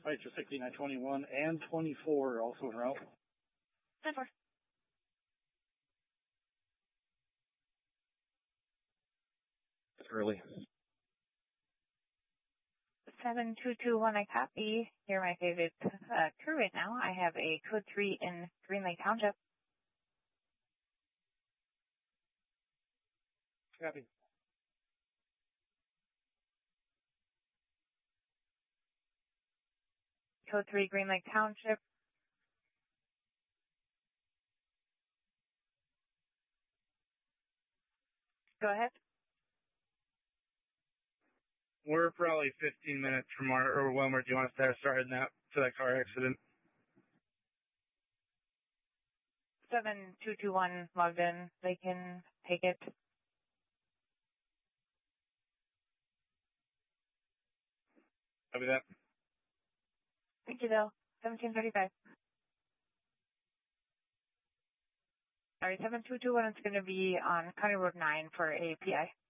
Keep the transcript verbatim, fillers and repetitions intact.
Fighter sixty-nine twenty-one and twenty-four also en route. ten four. Early. seven two two one, I copy. You're my favorite uh, crew right now. I have a code three in Green Lake Township. Copy. Code three, Green Lake Township. Go ahead. We're probably fifteen minutes from our overwhelmer. Do you want us to start heading out to that car accident? seven two two one logged in. They can take it. Copy that. Thank you, Bill. seventeen thirty-five. All right, seven two two one is going to be on County Road nine for a P I.